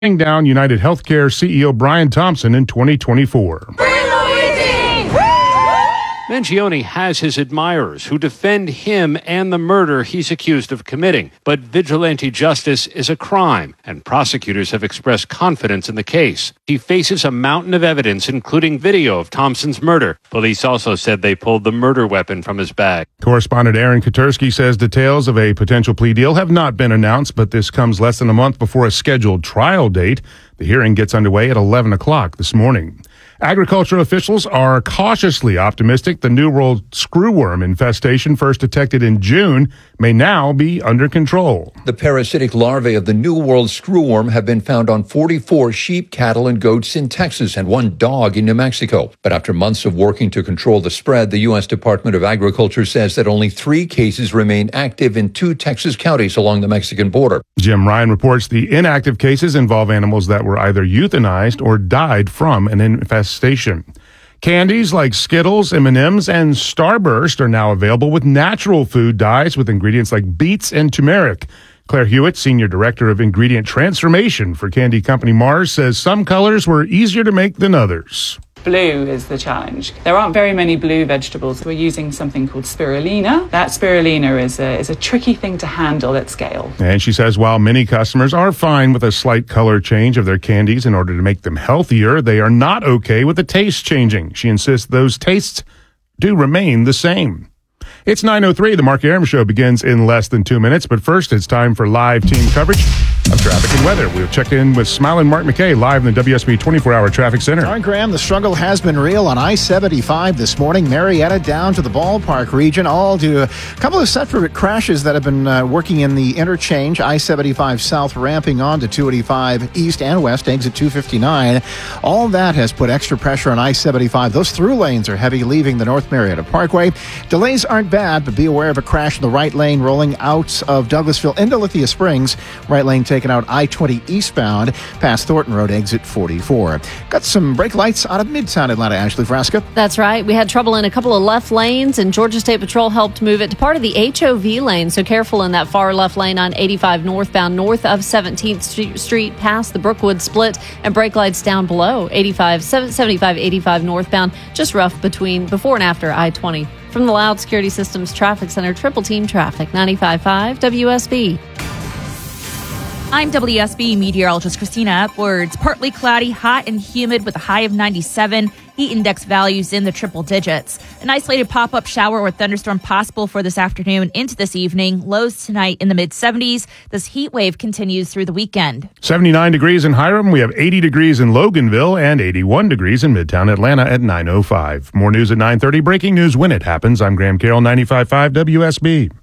down United Healthcare CEO Brian Thompson in 2024. Mangione has his admirers who defend him and the murder he's accused of committing. But vigilante justice is a crime, and prosecutors have expressed confidence in the case. He faces a mountain of evidence, including video of Thompson's murder. Police also said they pulled the murder weapon from his bag. Correspondent Aaron Katersky says details of a potential plea deal have not been announced, but this comes less than a month before a scheduled trial date. The hearing gets underway at 11 o'clock this morning. Agricultural officials are cautiously optimistic the New World screwworm infestation, first detected in June, may now be under control. The parasitic larvae of the New World screwworm have been found on 44 sheep, cattle, and goats in Texas and one dog in New Mexico. But after months of working to control the spread, the U.S. Department of Agriculture says that only 3 cases remain active in 2 Texas counties along the Mexican border. Jim Ryan reports the inactive cases involve animals that were either euthanized or died from an infestation. Candies like Skittles, M&Ms, and Starburst are now available with natural food dyes with ingredients like beets and turmeric. Claire Hewitt, Senior Director of Ingredient Transformation for candy company Mars, says some colors were easier to make than others. Blue is the challenge. There aren't very many blue vegetables. We're using something called spirulina. That spirulina is a tricky thing to handle at scale. And she says while many customers are fine with a slight color change of their candies in order to make them healthier, they are not okay with the taste changing. She insists those tastes do remain the same. It's 9:03. The Mark Arum Show begins in less than 2 minutes, but first it's time for live team coverage of traffic and weather. We'll check in with Smiling Mark McKay live in the WSB 24-hour traffic center. All right, Graham, the struggle has been real on I-75 this morning. Marietta down to the ballpark region, all due to a couple of separate crashes that have been working in the interchange. I-75 south ramping on to 285 east and west, exit 259. All that has put extra pressure on I-75. Those through lanes are heavy leaving the North Marietta Parkway. Delays aren't bad, but be aware of a crash in the right lane rolling out of Douglasville into Lithia Springs. Right lane taken out I-20 eastbound past Thornton Road, exit 44. Got some brake lights out of Midtown Atlanta. Ashley Frasca. That's right. We had trouble in a couple of left lanes, and Georgia State Patrol helped move it to part of the HOV lane. So careful in that far left lane on 85 northbound, north of 17th Street, past the Brookwood split, and brake lights down below 75 85 northbound, just rough before and after I-20. From the Loud Security Systems Traffic Center, Triple Team Traffic, 95.5 WSB. I'm WSB meteorologist Christina Upwards. Partly cloudy, hot and humid with a high of 97. Heat index values in the triple digits. An isolated pop-up shower or thunderstorm possible for this afternoon into this evening. Lows tonight in the mid-70s. This heat wave continues through the weekend. 79 degrees in Hiram. We have 80 degrees in Loganville and 81 degrees in Midtown Atlanta at 9:05. More news at 9:30. Breaking news when it happens. I'm Graham Carroll, 95.5 WSB.